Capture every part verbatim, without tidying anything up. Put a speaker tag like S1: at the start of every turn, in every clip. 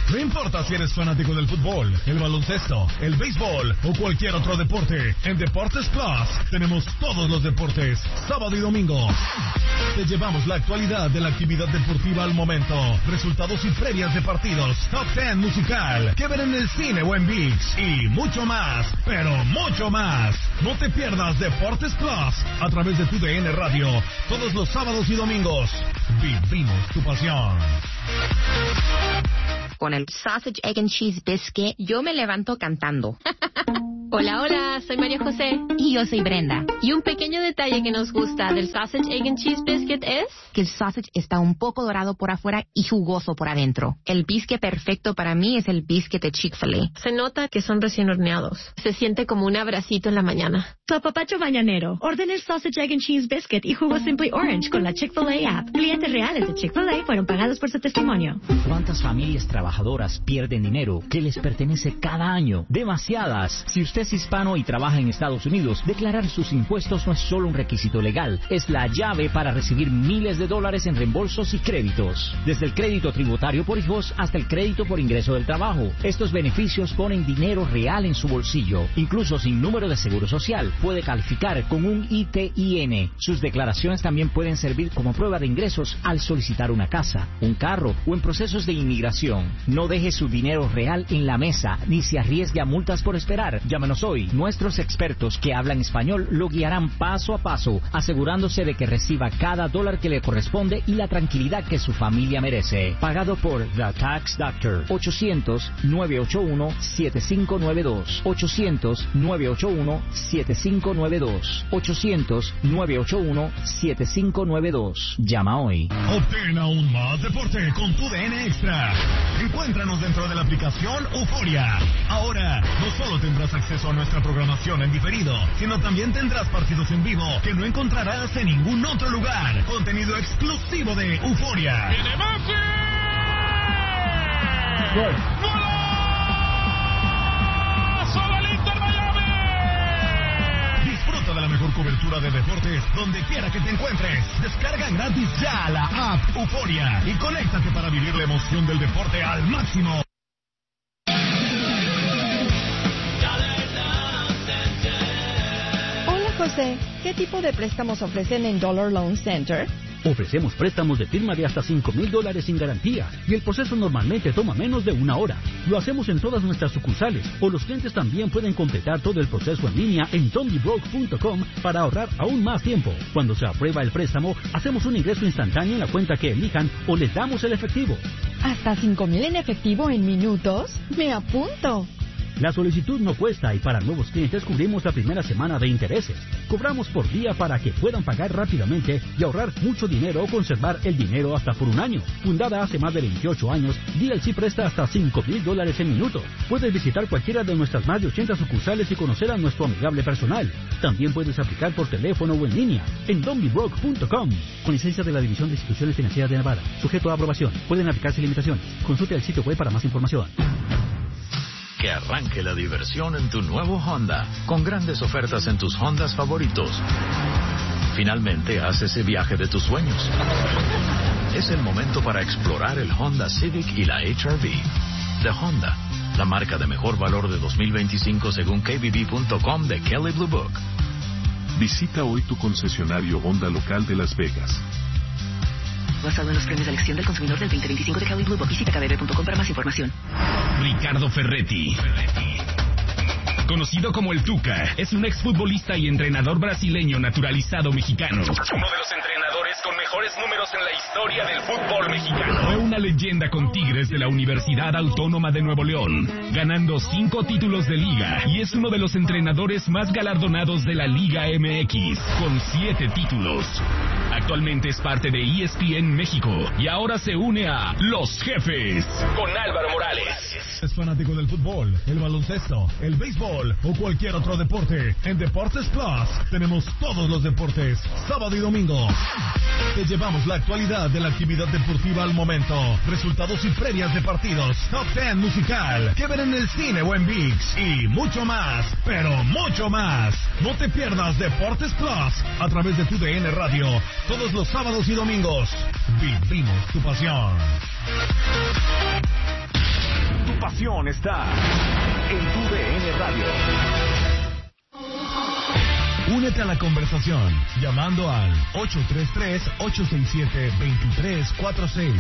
S1: No importa si eres fanático del fútbol, el baloncesto, el béisbol o cualquier otro deporte, en Deportes Plus tenemos todos los deportes, sábado y domingo. Te llevamos la actualidad de la actividad deportiva al momento, resultados y previas de partidos, top ten musical, que ver en el cine o en ViX y mucho más, pero mucho más. No te pierdas Deportes Plus a través de tu D N Radio, todos los sábados y domingos. Vivimos tu pasión.
S2: Con el Sausage, Egg and Cheese Biscuit, yo me levanto cantando.
S3: Hola, hola, soy María José.
S2: Y yo soy Brenda.
S3: Y un pequeño detalle que nos gusta del Sausage, Egg and Cheese Biscuit es...
S2: que el sausage está un poco dorado por afuera y jugoso por adentro. El biscuit perfecto para mí es el biscuit de Chick-fil-A.
S3: Se nota que son recién horneados. Se siente como un abracito en la mañana.
S4: Tu apapacho mañanero. Ordena el Sausage, Egg and Cheese Biscuit y jugo Simply Orange con la Chick-fil-A app. Clientes reales de Chick-fil-A fueron pagados por su testimonio.
S5: ¿Cuántas familias trabajadoras pierden dinero que les pertenece cada año? Demasiadas. Si usted es hispano y trabaja en Estados Unidos, declarar sus impuestos no es solo un requisito legal, es la llave para recibir miles de dólares en reembolsos y créditos. Desde el crédito tributario por hijos hasta el crédito por ingreso del trabajo. Estos beneficios ponen dinero real en su bolsillo. Incluso sin número de seguro social, puede calificar con un I T I N. Sus declaraciones también pueden servir como prueba de ingresos al solicitar una casa, un carro o en procesos de inmigración. No deje su dinero real en la mesa ni se arriesgue a multas por esperar. Llámenos hoy. Nuestros expertos que hablan español lo guiarán paso a paso, asegurándose de que reciba cada dólar que le corresponde y la tranquilidad que su familia merece. Pagado por The Tax Doctor. ochocientos, nueve ocho uno, siete cinco nueve dos. ochocientos, nueve ocho uno, siete cinco nueve dos. ochocientos, nueve ocho uno, siete cinco nueve dos. Llama hoy.
S1: Obtén aún más deporte con tu D N Extra. Encuéntranos dentro de la aplicación Euforia. Ahora, no solo tendrás acceso a nuestra programación en diferido, sino también tendrás partidos en vivo que no encontrarás en ningún otro lugar. Contenido exclusivo de Euforia.
S6: ¡Viene Messi! ¡Gol! ¡Golazo del Inter Miami!
S1: Disfruta de la mejor cobertura de deportes donde quiera que te encuentres. Descarga gratis ya la app Euforia y conéctate para vivir la emoción del deporte al máximo.
S7: José, ¿qué tipo de préstamos ofrecen en Dollar Loan Center?
S8: Ofrecemos préstamos de firma de hasta cinco mil dólares sin garantía y el proceso normalmente toma menos de una hora. Lo hacemos en todas nuestras sucursales o los clientes también pueden completar todo el proceso en línea en dondibroke punto com para ahorrar aún más tiempo. Cuando se aprueba el préstamo, hacemos un ingreso instantáneo en la cuenta que elijan o les damos el efectivo.
S7: ¿Hasta cinco mil en efectivo en minutos? ¡Me apunto!
S8: La solicitud no cuesta y para nuevos clientes cubrimos la primera semana de intereses. Cobramos por día para que puedan pagar rápidamente y ahorrar mucho dinero o conservar el dinero hasta por un año. Fundada hace más de veintiocho años, D L C presta hasta cinco mil dólares en minutos. Puedes visitar cualquiera de nuestras más de ochenta sucursales y conocer a nuestro amigable personal. También puedes aplicar por teléfono o en línea en dondibroke punto com. Con licencia de la División de Instituciones Financieras de Nevada. Sujeto a aprobación. Pueden aplicarse limitaciones. Consulte el sitio web para más información.
S9: Que arranque la diversión en tu nuevo Honda, con grandes ofertas en tus Hondas favoritos. Finalmente haz ese viaje de tus sueños. Es el momento para explorar el Honda Civic y la H R V. De Honda, la marca de mejor valor de dos mil veinticinco según K B B punto com de Kelley Blue Book.
S10: Visita hoy tu concesionario Honda local de Las Vegas.
S11: Basado en los premios de elección del consumidor del veinte veinticinco de Kelley Blue Book. Visita K B B punto com para más información.
S12: Ricardo Ferretti, conocido como el Tuca, es un exfutbolista y entrenador brasileño naturalizado mexicano. Uno de los entrenadores con mejores números en la historia del fútbol mexicano. Fue una leyenda con Tigres de la Universidad Autónoma de Nuevo León, ganando cinco títulos de liga, y es uno de los entrenadores más galardonados de la Liga M X, con siete títulos. Actualmente es parte de E S P N México y ahora se une a Los Jefes con Álvaro Morales.
S1: ¿Es fanático del fútbol, el baloncesto, el béisbol o cualquier otro deporte? En Deportes Plus tenemos todos los deportes, sábado y domingo. Te llevamos la actualidad de la actividad deportiva al momento, resultados y previas de partidos, top ten musical, que ver en el cine o en ViX y mucho más, pero mucho más. No te pierdas Deportes Plus a través de tu D N Radio, todos los sábados y domingos. Vivimos tu pasión. diversión está en tu D N Radio. Únete a la conversación llamando al ocho tres tres, ocho seis siete, dos tres cuatro seis.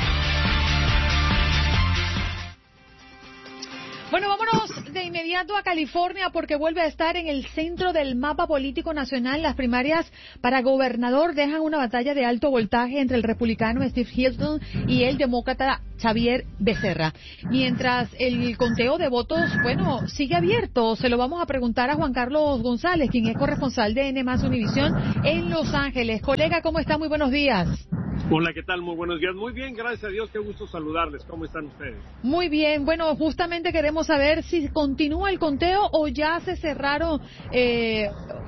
S13: Bueno, vámonos de inmediato a California porque vuelve a estar en el centro del mapa político nacional. Las primarias para gobernador dejan una batalla de alto voltaje entre el republicano Steve Hilton y el demócrata Xavier Becerra. Mientras el conteo de votos, bueno, sigue abierto. Se lo vamos a preguntar a Juan Carlos González, quien es corresponsal de N más Univisión en Los Ángeles. Colega, ¿cómo está? Muy buenos días.
S14: Hola, ¿qué tal? Muy buenos días. Muy bien, gracias a Dios. Qué gusto saludarles. ¿Cómo están ustedes?
S13: Muy bien. Bueno, justamente queremos saber si continúa el conteo o ya se cerraron, eh,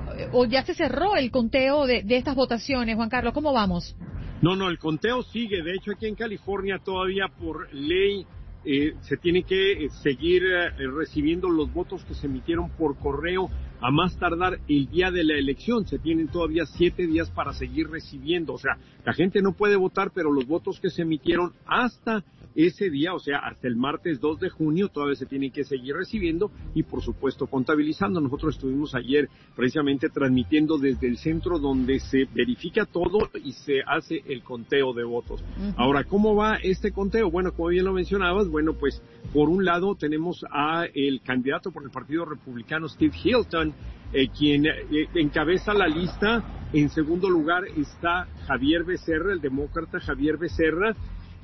S13: o ya se cerró el conteo de, de estas votaciones. Juan Carlos, ¿cómo vamos?
S14: No, no, el conteo sigue. De hecho, aquí en California todavía por ley eh, se tiene que eh, seguir eh, recibiendo los votos que se emitieron por correo a más tardar el día de la elección. Se tienen todavía siete días para seguir recibiendo. O sea, la gente no puede votar, pero los votos que se emitieron hasta ese día, o sea, hasta el martes dos de junio, todavía se tienen que seguir recibiendo y, por supuesto, contabilizando. Nosotros estuvimos ayer precisamente transmitiendo desde el centro donde se verifica todo y se hace el conteo de votos. Uh-huh. Ahora, ¿cómo va este conteo? Bueno, como bien lo mencionabas, bueno, pues, por un lado tenemos a el candidato por el Partido Republicano, Steve Hilton, eh, quien eh, encabeza la lista. En segundo lugar está Xavier Becerra, el demócrata Xavier Becerra,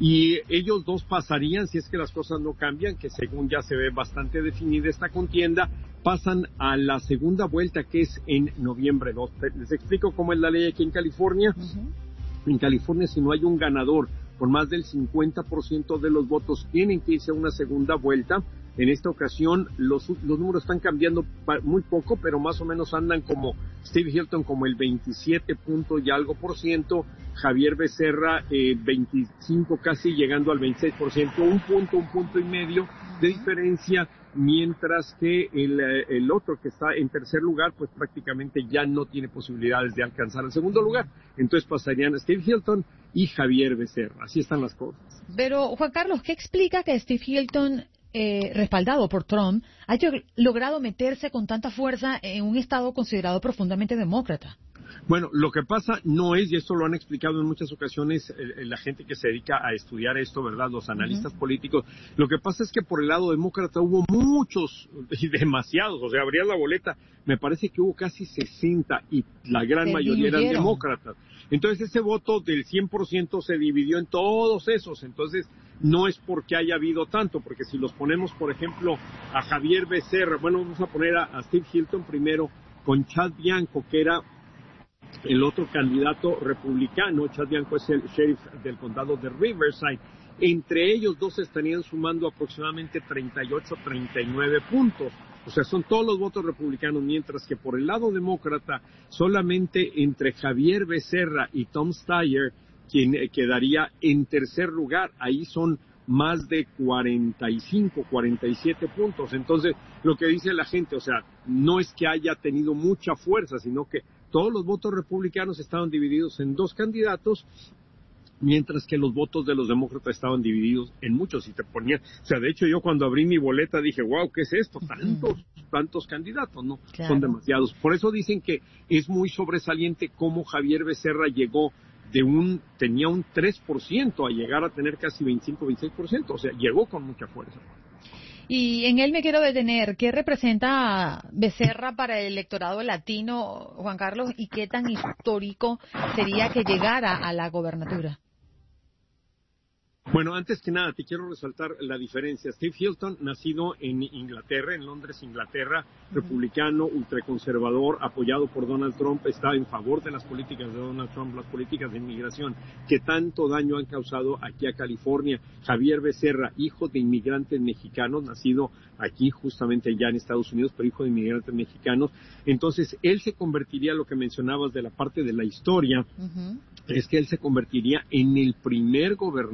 S14: y ellos dos pasarían, si es que las cosas no cambian, que según ya se ve bastante definida esta contienda, pasan a la segunda vuelta, que es en noviembre dos. Les explico cómo es la ley aquí en California. Uh-huh. En California, si no hay un ganador por más del cincuenta por ciento de los votos, tienen que irse a una segunda vuelta. En esta ocasión los, los números están cambiando muy poco, pero más o menos andan como Steve Hilton como el veintisiete punto y algo por ciento, Xavier Becerra eh, veinticinco, casi llegando al veintiséis por ciento, un punto, un punto y medio de diferencia, mientras que el, el otro que está en tercer lugar, pues prácticamente ya no tiene posibilidades de alcanzar el segundo lugar. Entonces pasarían a Steve Hilton y Xavier Becerra. Así están las cosas.
S13: Pero, Juan Carlos, ¿qué explica que Steve Hilton, Eh, respaldado por Trump, haya logrado meterse con tanta fuerza en un estado considerado profundamente demócrata?
S14: Bueno, lo que pasa no es, y esto lo han explicado en muchas ocasiones eh, la gente que se dedica a estudiar esto, ¿verdad? Los analistas uh-huh. políticos, lo que pasa es que por el lado demócrata hubo muchos, y demasiados, o sea, abría la boleta, me parece que hubo casi sesenta, y la gran se mayoría eran demócratas. Entonces ese voto del cien por ciento se dividió en todos esos, entonces no es porque haya habido tanto, porque si los ponemos, por ejemplo, a Xavier Becerra, bueno, vamos a poner a, a Steve Hilton primero, con Chad Bianco, que era el otro candidato republicano. Chad Bianco es el sheriff del condado de Riverside. Entre ellos dos estarían sumando aproximadamente treinta y ocho, treinta y nueve puntos. O sea, son todos los votos republicanos, mientras que por el lado demócrata, solamente entre Xavier Becerra y Tom Steyer, quien quedaría en tercer lugar, ahí son más de cuarenta y cinco, cuarenta y siete puntos. Entonces, lo que dice la gente, o sea, no es que haya tenido mucha fuerza, sino que todos los votos republicanos estaban divididos en dos candidatos, mientras que los votos de los demócratas estaban divididos en muchos. Y te ponía, o sea, de hecho yo cuando abrí mi boleta dije, wow, ¿qué es esto? Tantos, tantos candidatos, ¿no? Claro. Son demasiados. Por eso dicen que es muy sobresaliente cómo Xavier Becerra llegó de un, tenía un tres por ciento a llegar a tener casi veinticinco, veintiséis por ciento, o sea, llegó con mucha fuerza.
S13: Y en él me quiero detener. ¿Qué representa Becerra para el electorado latino, Juan Carlos, y qué tan histórico sería que llegara a la gobernatura?
S14: Bueno, antes que nada, te quiero resaltar la diferencia. Steve Hilton, nacido en Inglaterra, en Londres, Inglaterra, republicano, ultraconservador, apoyado por Donald Trump, está en favor de las políticas de Donald Trump, las políticas de inmigración que tanto daño han causado aquí a California. Xavier Becerra, hijo de inmigrantes mexicanos, nacido aquí justamente ya en Estados Unidos, pero hijo de inmigrantes mexicanos. Entonces, él se convertiría, lo que mencionabas de la parte de la historia, uh-huh. es que él se convertiría en el primer gobernador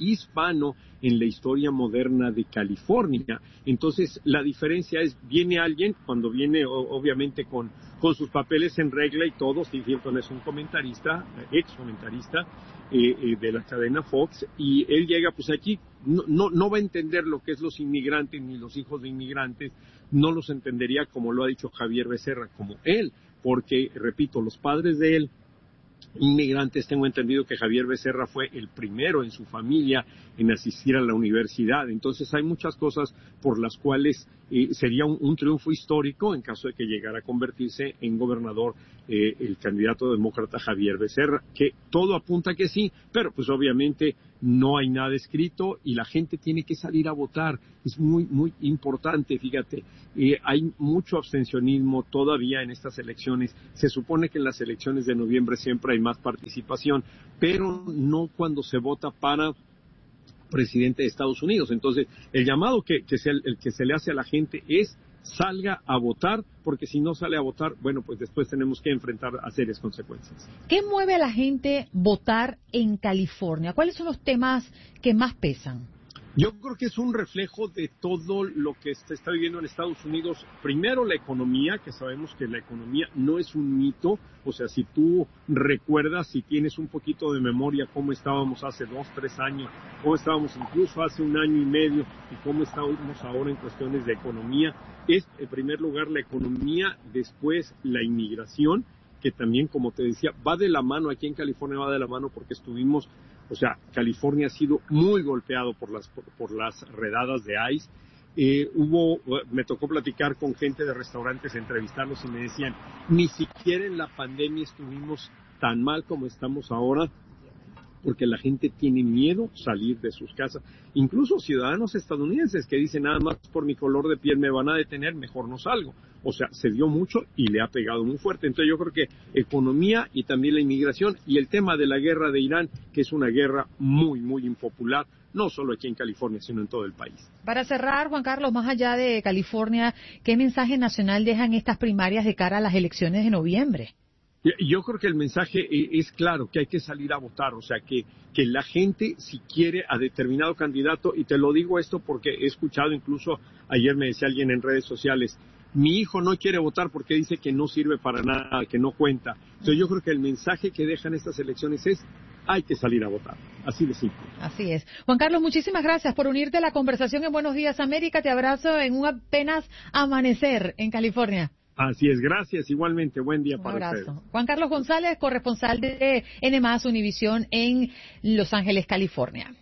S14: hispano en la historia moderna de California. Entonces, la diferencia es, viene alguien, cuando viene obviamente con, con sus papeles en regla y todo, Steve Hilton es un comentarista, ex comentarista eh, eh, de la cadena Fox, y él llega, pues aquí no, no, no va a entender lo que es los inmigrantes ni los hijos de inmigrantes, no los entendería como lo ha dicho Javier Becerra, como él, porque, repito, los padres de él, inmigrantes, tengo entendido que Javier Becerra fue el primero en su familia en asistir a la universidad. Entonces hay muchas cosas por las cuales eh, sería un, un triunfo histórico en caso de que llegara a convertirse en gobernador eh, el candidato demócrata Javier Becerra, que todo apunta que sí, pero pues obviamente no hay nada escrito y la gente tiene que salir a votar. Es muy, muy importante, fíjate, eh, hay mucho abstencionismo todavía en estas elecciones. Se supone que en las elecciones de noviembre siempre hay más participación, pero no cuando se vota para presidente de Estados Unidos. Entonces, el llamado que, que, se, el que se le hace a la gente es salga a votar, porque si no sale a votar, bueno, pues después tenemos que enfrentar a serias consecuencias.
S13: ¿Qué mueve a la gente votar en California? ¿Cuáles son los temas que más pesan?
S14: Yo creo que es un reflejo de todo lo que se está viviendo en Estados Unidos. Primero, la economía, que sabemos que la economía no es un mito. O sea, si tú recuerdas, si tienes un poquito de memoria cómo estábamos hace dos, tres años, cómo estábamos incluso hace un año y medio y cómo estamos ahora en cuestiones de economía, es en primer lugar la economía, después la inmigración, que también, como te decía, va de la mano, aquí en California va de la mano porque estuvimos, o sea, California ha sido muy golpeado por las por, por las redadas de ICE. Eh, hubo, me tocó platicar con gente de restaurantes, entrevistarlos y me decían, ni siquiera en la pandemia estuvimos tan mal como estamos ahora, porque la gente tiene miedo salir de sus casas. Incluso ciudadanos estadounidenses que dicen, nada más por mi color de piel me van a detener, mejor no salgo. O sea, se dio mucho y le ha pegado muy fuerte. Entonces yo creo que economía y también la inmigración y el tema de la guerra de Irán, que es una guerra muy, muy impopular, no solo aquí en California, sino en todo el país.
S13: Para cerrar, Juan Carlos, más allá de California, ¿qué mensaje nacional dejan estas primarias de cara a las elecciones de noviembre?
S14: Yo creo que el mensaje es claro, que hay que salir a votar, o sea, que, que la gente, si quiere a determinado candidato, y te lo digo esto porque he escuchado, incluso ayer me decía alguien en redes sociales, mi hijo no quiere votar porque dice que no sirve para nada, que no cuenta. Entonces yo creo que el mensaje que dejan estas elecciones es, hay que salir a votar, así de simple.
S13: Así es. Juan Carlos, muchísimas gracias por unirte a la conversación en Buenos Días América, te abrazo en un apenas amanecer en California.
S14: Así es, gracias, igualmente, buen día para ustedes.
S13: Un abrazo. Juan Carlos González, corresponsal de N más Univisión en Los Ángeles, California.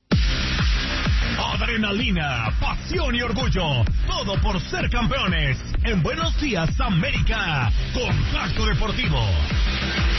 S1: Adrenalina, pasión y orgullo, todo por ser campeones en Buenos Días América, Contacto Deportivo.